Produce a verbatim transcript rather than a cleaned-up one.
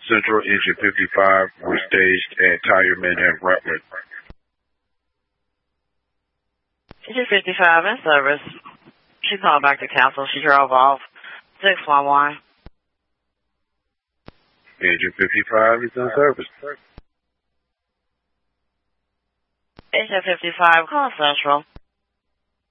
Central, Engine fifty-five were staged at Tireman and Rutland. Engine fifty-five in service. She called back to Castle. She drove off. six one one. Engine fifty-five is in service. Engine fifty-five, call Central.